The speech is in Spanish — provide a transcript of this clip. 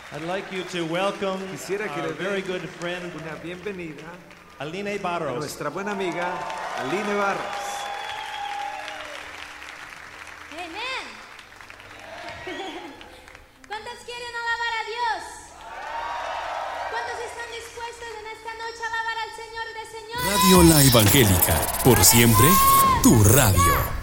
I'd like you to welcome Quisiera que our le very den good friend, una bienvenida Aline a Barros. nuestra buena amiga Aline Barros. Amén. ¿Cuántos quieren alabar a Dios? ¿Cuántos están dispuestos en esta noche a alabar al Señor de señores? Radio La Evangélica, por siempre, tu radio.